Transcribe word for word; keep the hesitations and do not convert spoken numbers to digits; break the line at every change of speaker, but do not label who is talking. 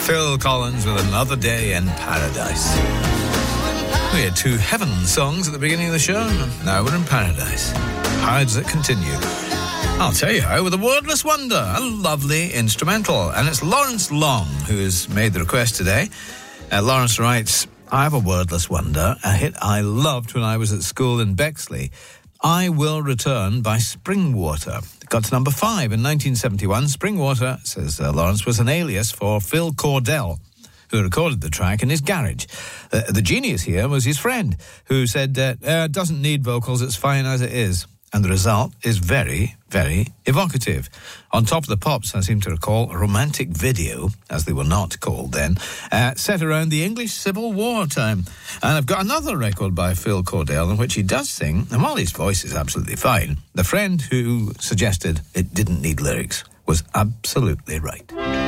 Phil Collins with Another Day in Paradise. We had two Heaven songs at the beginning of the show. Now we're in Paradise. How does it continue? I'll tell you how, with A Wordless Wonder, a lovely instrumental. And it's Lawrence Long who has made the request today. Uh, Lawrence writes, I have a wordless wonder, a hit I loved when I was at school in Bexley. I Will Return by Springwater. It got to number five in nineteen seventy-one. Springwater, says uh, Lawrence, was an alias for Phil Cordell, who recorded the track in his garage. Uh, the genius here was his friend, who said, uh, uh, doesn't need vocals, it's fine as it is. And the result is very, very evocative. On Top of the Pops, I seem to recall, a romantic video, as they were not called then, uh, set around the English Civil War time. And I've got another record by Phil Cordell in which he does sing, and while his voice is absolutely fine, the friend who suggested it didn't need lyrics was absolutely right.